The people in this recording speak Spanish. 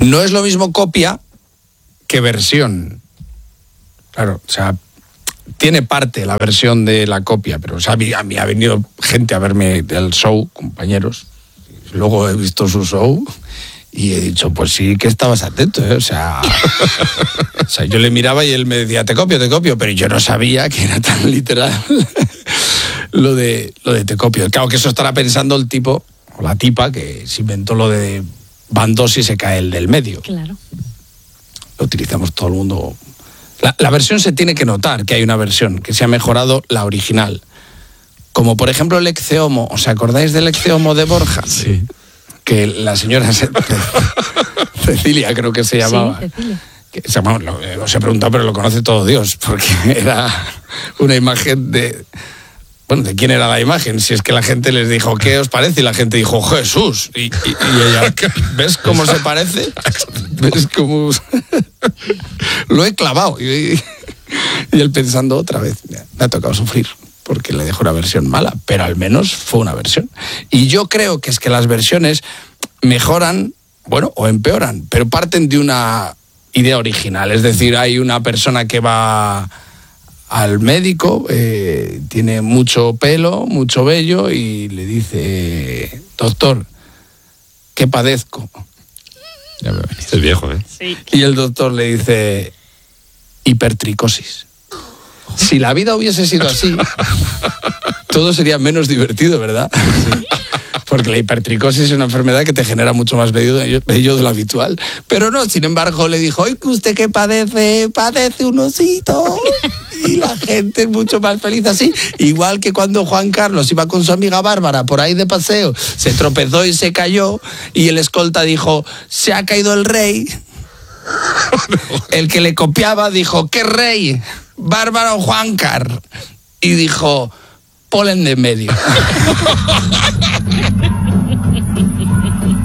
No es lo mismo copia que versión. Claro, o sea, tiene parte la versión de la copia, pero o sea, a mí ha venido gente a verme del show, compañeros. Luego he visto su show y he dicho, pues sí que estabas atento, ¿eh? O sea, yo le miraba y él me decía, te copio, pero yo no sabía que era tan literal lo de te copio. Claro que eso estará pensando el tipo o la tipa que se inventó lo de van dos y se cae el del medio. Claro. Lo utilizamos todo el mundo. La versión se tiene que notar que hay una versión, que se ha mejorado la original. Como por ejemplo el Ecce-Homo. ¿Os acordáis del Ecce-Homo de Borja? Sí. Que la señora Cecilia, creo que se llamaba. Sí, Cecilia. Que se llamaba, no se ha preguntado, pero lo conoce todo Dios, porque era una imagen de... Bueno, ¿de quién era la imagen? Si es que la gente les dijo, ¿qué os parece? Y la gente dijo, Jesús. Y ella, ¿ves cómo se parece? ¿Ves cómo...? Lo he clavado. Y él pensando otra vez, me ha tocado sufrir, porque le dejo una versión mala, pero al menos fue una versión. Y yo creo que es que las versiones mejoran, bueno, o empeoran, pero parten de una idea original. Es decir, hay una persona que va al médico, tiene mucho pelo, mucho vello, y le dice, doctor, ¿qué padezco? Ya me venís. Es viejo, ¿eh? Sí. Y el doctor le dice, hipertricosis. Si la vida hubiese sido así, todo sería menos divertido, ¿verdad? Sí. Porque la hipertricosis es una enfermedad que te genera mucho más vello de lo habitual. Pero no, sin embargo, le dijo, ¿y usted qué padece? Padece un osito. Y la gente es mucho más feliz así. Igual que cuando Juan Carlos iba con su amiga Bárbara por ahí de paseo, se tropezó y se cayó, y el escolta dijo, se ha caído el rey. El que le copiaba dijo, ¿qué rey? ¿Bárbara o Juancar? Y dijo, polen de en medio.